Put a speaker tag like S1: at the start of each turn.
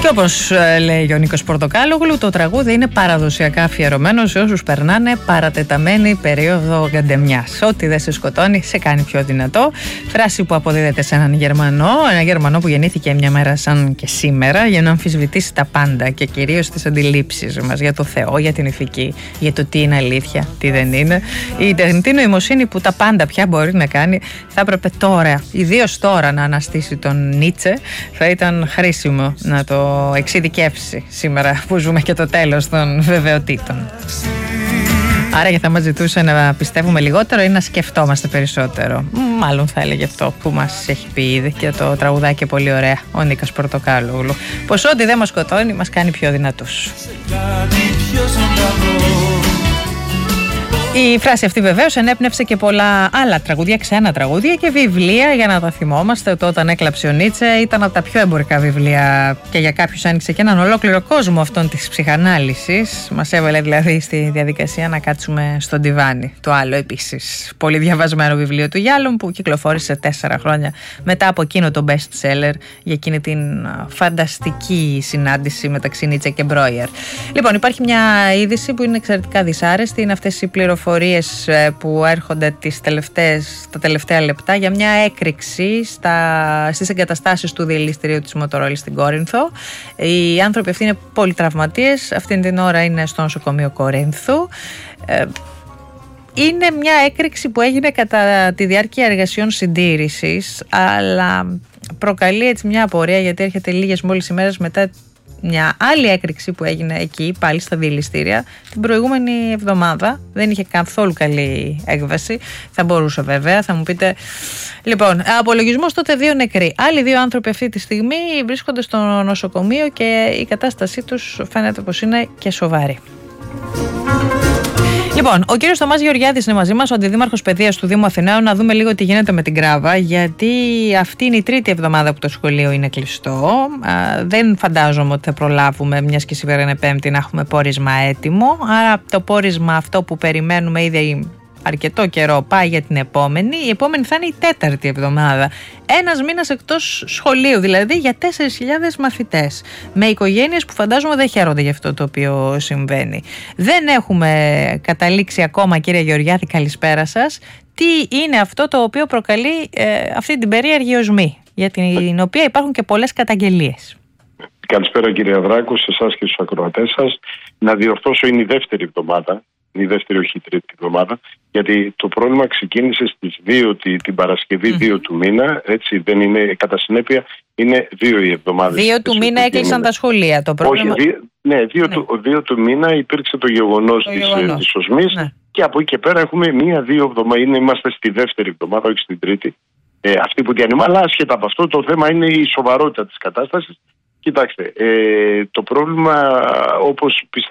S1: Και όπως λέει ο Νίκος Πορτοκάλογλου, το τραγούδι είναι παραδοσιακά αφιερωμένο σε όσους περνάνε παρατεταμένη περίοδο γκαντεμιάς. Ό,τι δεν σε σκοτώνει, σε κάνει πιο δυνατό. Φράση που αποδίδεται σε έναν Γερμανό που γεννήθηκε μια μέρα σαν και σήμερα για να αμφισβητήσει τα πάντα και κυρίως τις αντιλήψεις μας για το Θεό, για την ηθική, για το τι είναι αλήθεια, τι δεν είναι. Η τεχνητή νοημοσύνη που τα πάντα πια μπορεί να κάνει, θα έπρεπε τώρα, ιδίως τώρα, να αναστήσει τον Νίτσε. Θα ήταν χρήσιμο να το εξειδικεύσει σήμερα που ζούμε και το τέλος των βεβαιοτήτων. Άρα και θα μας ζητούσε να πιστεύουμε λιγότερο ή να σκεφτόμαστε περισσότερο. Μάλλον θα έλεγε αυτό που μας έχει πει ήδη και το τραγουδάκι πολύ ωραία ο Νίκος Πορτοκάλογλου. Πως ό,τι δεν μας σκοτώνει μας κάνει πιο δυνατούς. Η φράση αυτή βεβαίως ενέπνευσε και πολλά άλλα τραγούδια, ξένα τραγούδια και βιβλία για να τα θυμόμαστε. Το «Όταν έκλαψε ο Νίτσε» ήταν από τα πιο εμπορικά βιβλία και για κάποιους άνοιξε και έναν ολόκληρο κόσμο αυτόν της ψυχανάλυσης. Μας έβαλε δηλαδή στη διαδικασία να κάτσουμε στο ντιβάνι. Το άλλο επίσης πολύ διαβασμένο βιβλίο του Γιάλλον που κυκλοφόρησε 4 χρόνια μετά από εκείνο το best seller για εκείνη την φανταστική συνάντηση μεταξύ Νίτσε και Μπρόιερ. Λοιπόν, υπάρχει μια είδηση που είναι εξαιρετικά δυσάρεστη. Είναι αυτές οι πληροφορίες που έρχονται τα τελευταία λεπτά για μια έκρηξη στις εγκαταστάσεις του διελιστηρίου της Motorola στην Κόρινθο. Οι άνθρωποι αυτοί είναι πολυτραυματίες, αυτήν την ώρα είναι στο νοσοκομείο Κορίνθου. Είναι μια έκρηξη που έγινε κατά τη διάρκεια εργασιών συντήρησης, αλλά προκαλεί έτσι μια απορία γιατί έρχεται λίγες μόλις ημέρες μετά μια άλλη έκρηξη που έγινε εκεί πάλι στα διελιστήρια την προηγούμενη εβδομάδα. Δεν είχε καθόλου καλή έκβαση. Θα μπορούσε βέβαια, θα μου πείτε. Λοιπόν, απολογισμός τότε 2 νεκροί. Άλλοι 2 άνθρωποι αυτή τη στιγμή βρίσκονται στο νοσοκομείο και η κατάστασή τους φαίνεται πως είναι και σοβαρή. Λοιπόν, ο κύριος Θωμάς Γεωργιάδης είναι μαζί μας, ο αντιδήμαρχος παιδείας του Δήμου Αθηναίων, να δούμε λίγο τι γίνεται με την Κράβα, γιατί αυτή είναι η 3η εβδομάδα που το σχολείο είναι κλειστό. Δεν φαντάζομαι ότι θα προλάβουμε, μιας και σήμερα είναι Πέμπτη, να έχουμε πόρισμα έτοιμο. Άρα το πόρισμα αυτό που περιμένουμε ήδη αρκετό καιρό πάει για την επόμενη. Η επόμενη θα είναι η 4η εβδομάδα. 1 μήνας εκτός σχολείου, δηλαδή για 4.000 μαθητές. Με οικογένειες που φαντάζομαι δεν χαίρονται για αυτό το οποίο συμβαίνει. Δεν έχουμε καταλήξει ακόμα, κύριε Γεωργιάδη, καλησπέρα σας. Τι είναι αυτό το οποίο προκαλεί αυτή την περίεργη οσμή, για την οποία υπάρχουν και πολλές καταγγελίες.
S2: Καλησπέρα, κύριε Αδράκου, σε εσάς και στους ακροατές σας. Να διορθώσω, είναι η 2η εβδομάδα. Η 2η, όχι η 3η εβδομάδα, γιατί το πρόβλημα ξεκίνησε στις 2 την Παρασκευή, 2 του μήνα, έτσι δεν είναι, κατά συνέπεια είναι 2 οι εβδομάδες.
S1: 2 του μήνα έκλεισαν τα σχολεία, το πρόβλημα.
S2: Όχι, 2 του μήνα υπήρξε το γεγονός της οσμής, ναι. Και από εκεί και πέρα έχουμε 1-2 εβδομάδες, είμαστε στη 2η εβδομάδα, όχι στην 3η, αυτή που διανύουμε, αλλά άσχετα από αυτό το θέμα είναι η σοβαρότητα της κατάστασης. Κοιτάξτε, το πρόβλημα, όπως πιστεύω,